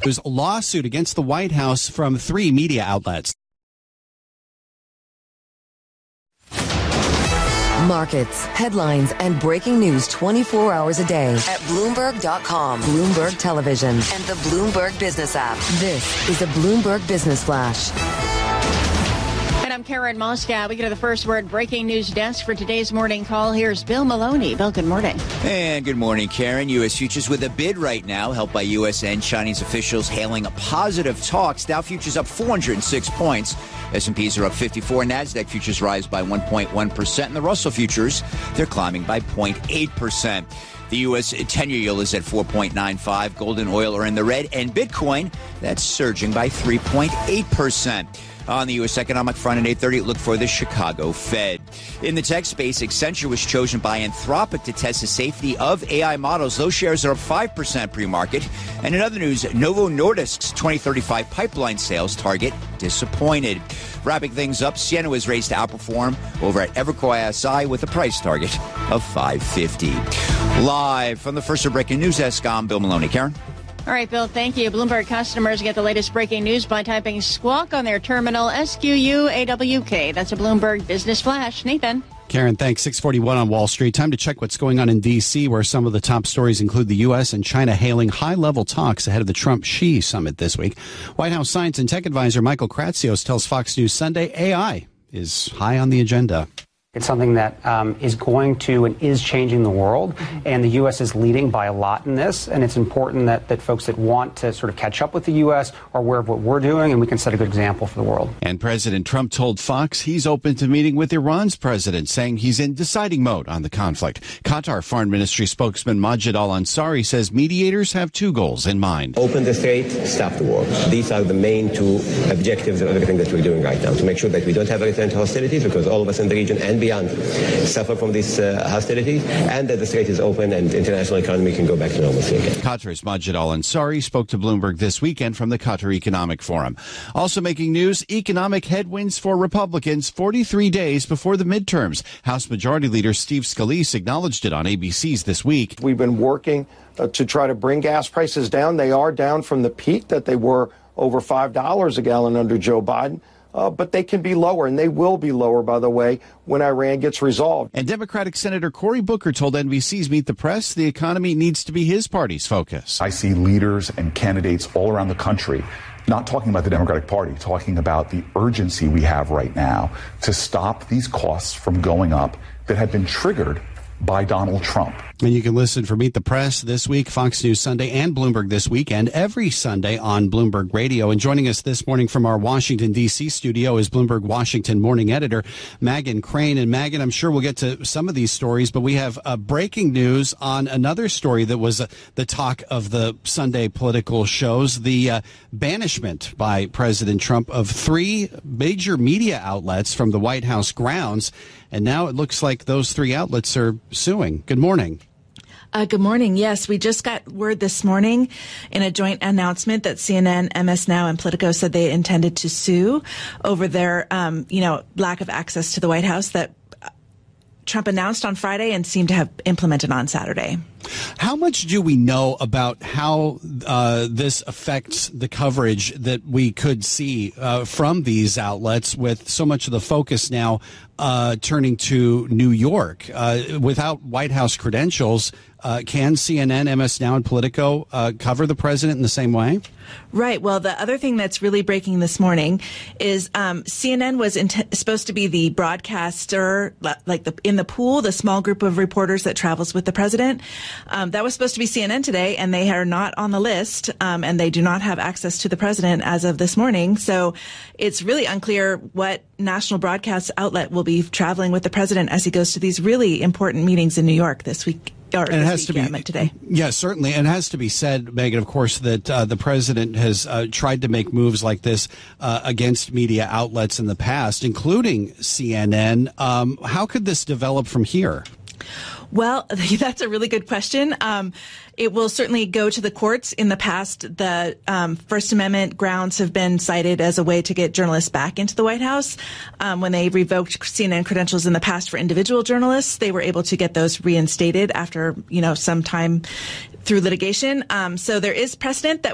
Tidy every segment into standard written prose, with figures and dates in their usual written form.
There's a lawsuit against the White House from 3 media outlets. Markets, headlines, and breaking news 24 hours a day at Bloomberg.com, Bloomberg Television, and the Bloomberg Business app. This is a Bloomberg Business Flash. And I'm Karen Moskow. We go to the First Word breaking news desk for today's morning call. Here's Bill Maloney. Bill, good morning. And good morning, Karen. U.S. futures with a bid right now, helped by U.S. and Chinese officials hailing positive talks. Dow futures up 406 points. S&Ps are up 54. NASDAQ futures rise by 1.1%. And the Russell futures, they're climbing by 0.8%. The U.S. 10-year yield is at 4.95. Gold and oil are in the red. And Bitcoin, that's surging by 3.8%. On the U.S. economic front at 8:30, look for the Chicago Fed. In the tech space, Accenture was chosen by Anthropic to test the safety of AI models. Those shares are up 5% pre-market. And in other news, Novo Nordisk's 2035 pipeline sales target disappointed. Wrapping things up, Ciena was raised to outperform over at Evercore ISI with a price target of $550. Live from the First Breaking News Desk, I'm Bill Maloney. Karen? All right, Bill, thank you. Bloomberg customers get the latest breaking news by typing Squawk on their terminal, SQUAWK. That's a Bloomberg Business Flash. Nathan. Karen, thanks. 641 on Wall Street. Time to check what's going on in D.C., where some of the top stories include the U.S. and China hailing high-level talks ahead of the Trump-Xi summit this week. White House science and tech advisor Michael Kratsios tells Fox News Sunday AI is high on the agenda. It's something that is going to and is changing the world, and the U.S. is leading by a lot in this, and it's important that folks that want to sort of catch up with the U.S. are aware of what we're doing, and we can set a good example for the world. And President Trump told Fox he's open to meeting with Iran's president, saying he's in deciding mode on the conflict. Qatar Foreign Ministry spokesman Majid Al-Ansari says mediators have 2 goals in mind. Open the strait, stop the war. These are the main 2 objectives of everything that we're doing right now, to make sure that we don't have a return to hostilities, because all of us in the region and beyond suffer from these hostilities, and that the strait is open and the international economy can go back to normalcy again. Qatar's Majid Al-Ansari spoke to Bloomberg this weekend from the Qatar Economic Forum. Also making news, economic headwinds for Republicans 43 days before the midterms. House Majority Leader Steve Scalise acknowledged it on ABC's This Week. We've been working to try to bring gas prices down. They are down from the peak that they were over $5 a gallon under Joe Biden. But they can be lower, and they will be lower, by the way, when Iran gets resolved. And Democratic Senator Cory Booker told NBC's Meet the Press the economy needs to be his party's focus. I see leaders and candidates all around the country not talking about the Democratic Party, talking about the urgency we have right now to stop these costs from going up that have been triggered by Donald Trump. And you can listen for Meet the Press this week, Fox News Sunday, and Bloomberg This Weekend, every Sunday on Bloomberg Radio. And joining us this morning from our Washington, D.C. studio is Bloomberg Washington morning editor Meghan Crane. And Meghan, I'm sure we'll get to some of these stories, but we have breaking news on another story that was the talk of the Sunday political shows, the banishment by President Trump of 3 major media outlets from the White House grounds. And now it looks like those 3 outlets are suing. Good morning. Good morning. Yes, we just got word this morning in a joint announcement that CNN, MS Now, and Politico said they intended to sue over their, lack of access to the White House that Trump announced on Friday and seemed to have implemented on Saturday. How much do we know about how this affects the coverage that we could see from these outlets, with so much of the focus now turning to New York? Without White House credentials, can CNN, MS Now, and Politico cover the president in the same way? Right. Well, the other thing that's really breaking this morning is CNN was supposed to be the broadcaster, in the pool, the small group of reporters that travels with the president. That was supposed to be CNN today, and they are not on the list, and they do not have access to the president as of this morning. So it's really unclear what national broadcast outlet will be traveling with the president as he goes to these really important meetings in New York this week. And it has to be today. Yes, certainly. And it has to be said, Meghan, of course, that the president has tried to make moves like this against media outlets in the past, including CNN. How could this develop from here? Well, that's a really good question. It will certainly go to the courts. In the past, the First Amendment grounds have been cited as a way to get journalists back into the White House. When they revoked CNN credentials in the past for individual journalists, they were able to get those reinstated after, some time through litigation. So there is precedent that would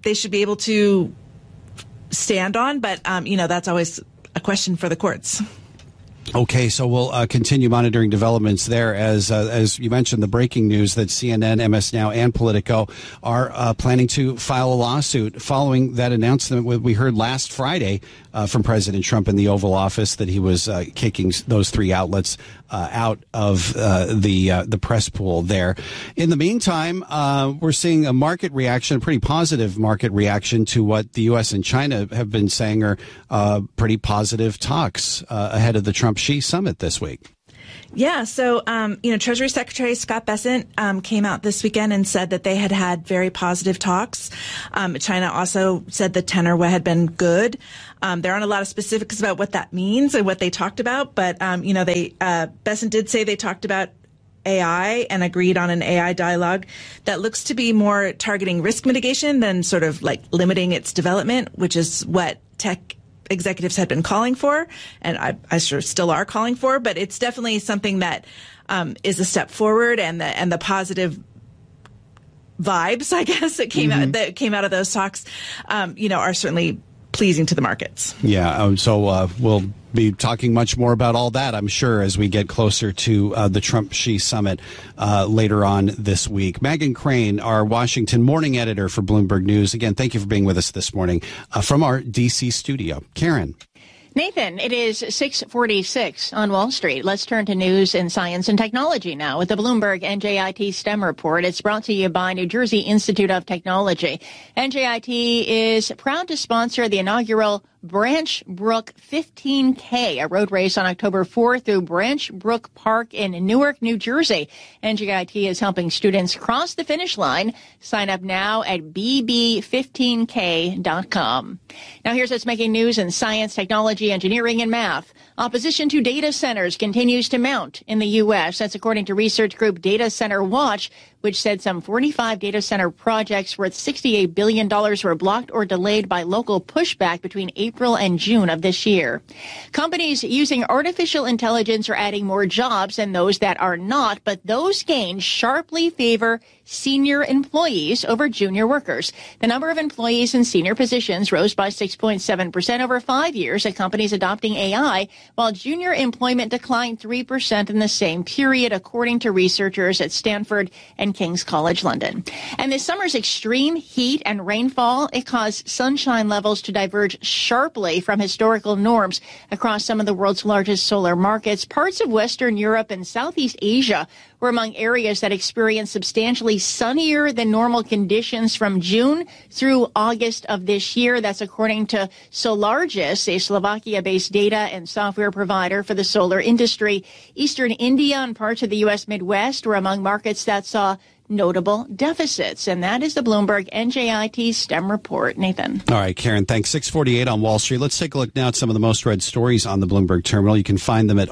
they should be able to stand on. But, that's always a question for the courts. Okay, so we'll continue monitoring developments there as you mentioned, the breaking news that CNN, MS Now, and Politico are planning to file a lawsuit following that announcement we heard last Friday from President Trump in the Oval Office that he was kicking those three outlets out of the press pool there. In the meantime, we're seeing a market reaction, a pretty positive market reaction to what the U.S. and China have been saying are pretty positive talks ahead of the Trump-Xi summit this week. Yeah. So, Treasury Secretary Scott Bessent came out this weekend and said that they had very positive talks. China also said the tenor had been good. There aren't a lot of specifics about what that means and what they talked about, but, Bessent did say they talked about AI and agreed on an AI dialogue that looks to be more targeting risk mitigation than sort of like limiting its development, which is what tech executives had been calling for, and I sure still are calling for, but it's definitely something that is a step forward, and the positive vibes, I guess, that came out of those talks, are certainly pleasing to the markets. Yeah. So we'll be talking much more about all that, I'm sure, as we get closer to the Trump-Xi summit later on this week. Meghan Crane, our Washington morning editor for Bloomberg News. Again, thank you for being with us this morning from our D.C. studio. Karen. Nathan, it is 6:46 on Wall Street. Let's turn to news in science and technology now with the Bloomberg NJIT STEM report. It's brought to you by New Jersey Institute of Technology. NJIT is proud to sponsor the inaugural Branch Brook 15K, a road race on October 4th through Branch Brook Park in Newark, New Jersey. NJIT is helping students cross the finish line. Sign up now at bb15k.com. Now here's what's making news in science, technology, engineering, and math. Opposition to data centers continues to mount in the U.S. That's according to research group Data Center Watch, which said some 45 data center projects worth $68 billion were blocked or delayed by local pushback between April and June of this year. Companies using artificial intelligence are adding more jobs than those that are not, but those gains sharply favor senior employees over junior workers. The number of employees in senior positions rose by 6.7% over 5 years at companies adopting AI, while junior employment declined 3% in the same period, according to researchers at Stanford and King's College London. And this summer's extreme heat and rainfall, it caused sunshine levels to diverge sharply from historical norms across some of the world's largest solar markets. Parts of Western Europe and Southeast Asia were among areas that experienced substantially sunnier than normal conditions from June through August of this year. That's according to Solargis, a Slovakia-based data and software provider for the solar industry. Eastern India and parts of the U.S. Midwest were among markets that saw notable deficits. And that is the Bloomberg NJIT STEM report. Nathan. All right, Karen, thanks. 6:48 on Wall Street. Let's take a look now at some of the most read stories on the Bloomberg terminal. You can find them at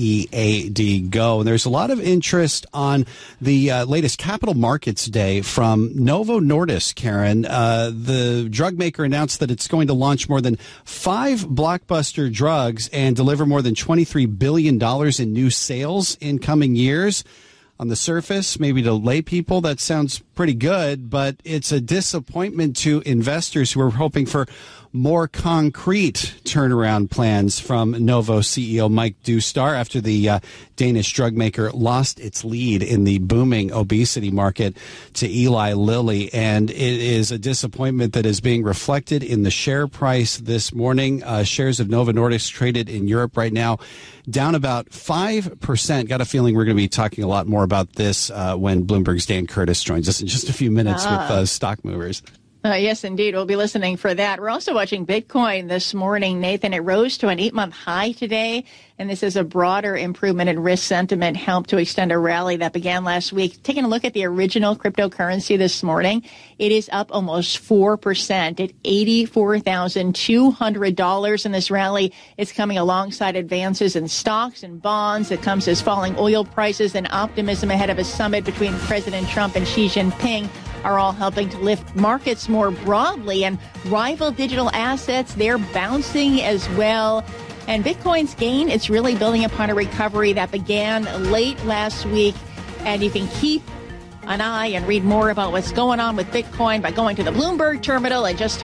READ Go. And there's a lot of interest on the latest Capital Markets Day from Novo Nordisk, Karen. The drug maker announced that it's going to launch more than 5 blockbuster drugs and deliver more than $23 billion in new sales in coming years. On the surface, maybe to lay people, that sounds pretty good, but it's a disappointment to investors who are hoping for more concrete turnaround plans from Novo CEO Mike Doustar after the Danish drug maker lost its lead in the booming obesity market to Eli Lilly. And it is a disappointment that is being reflected in the share price this morning. Shares of Novo Nordisk traded in Europe right now down about 5%. Got a feeling we're going to be talking a lot more about this when Bloomberg's Dan Curtis joins us in just a few minutes with stock movers. Yes, indeed. We'll be listening for that. We're also watching Bitcoin this morning, Nathan. It rose to an 8-month high today, and this is a broader improvement in risk sentiment, helped to extend a rally that began last week. Taking a look at the original cryptocurrency this morning, it is up almost 4% at $84,200 in this rally. It's coming alongside advances in stocks and bonds. It comes as falling oil prices and optimism ahead of a summit between President Trump and Xi Jinping are all helping to lift markets more broadly, and rival digital assets, they're bouncing as well. And Bitcoin's gain, it's really building upon a recovery that began late last week, and you can keep an eye and read more about what's going on with Bitcoin by going to the Bloomberg terminal and just